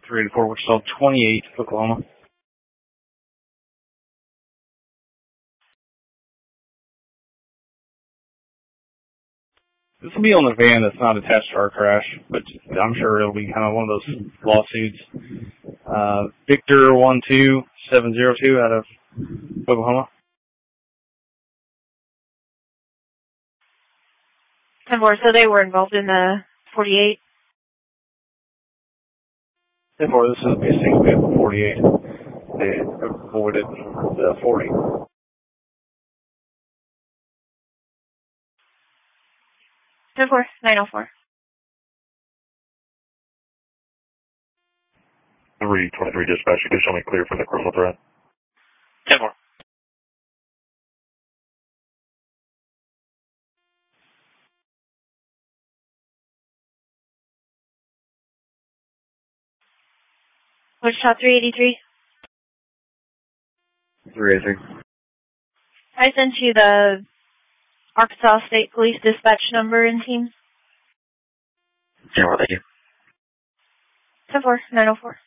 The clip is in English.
384, Wichita 28, Oklahoma. This will be on the van that's not attached to our crash, but I'm sure it'll be kind of one of those lawsuits. Victor 12702 out of Oklahoma. 10-4, so they were involved in the 48? 10-4, this is basically at the 48. They avoided the 40. 10-4, 904. 323 dispatch, you can show me clear for the criminal threat. 10-4. Wichita 383. 383. I sent you the Arkansas State Police dispatch number and team. 10-4, thank you. 10-4, 904.